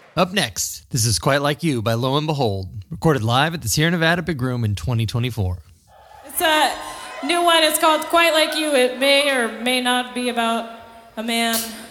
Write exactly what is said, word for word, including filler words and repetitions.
Up next, this is Quite Like You by Lo and Behold, recorded live at the Sierra Nevada Big Room in twenty twenty-four. It's a new one. It's called Quite Like You. It may or may not be about a man.